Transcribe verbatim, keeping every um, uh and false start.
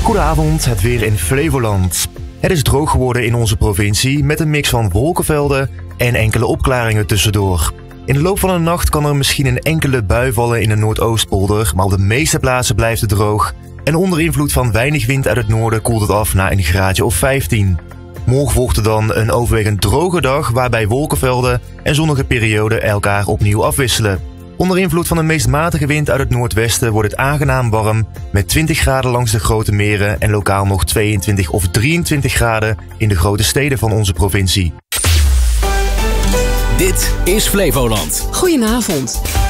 Goedenavond, het weer in Flevoland. Het is droog geworden in onze provincie met een mix van wolkenvelden en enkele opklaringen tussendoor. In de loop van de nacht kan er misschien een enkele bui vallen in de Noordoostpolder, maar op de meeste plaatsen blijft het droog. En onder invloed van weinig wind uit het noorden koelt het af naar een graadje of vijftien. Morgen volgt er dan een overwegend droge dag waarbij wolkenvelden en zonnige perioden elkaar opnieuw afwisselen. Onder invloed van een meest matige wind uit het noordwesten wordt het aangenaam warm met twintig graden langs de grote meren en lokaal nog tweeëntwintig of drieëntwintig graden in de grote steden van onze provincie. Dit is Flevoland. Goedenavond.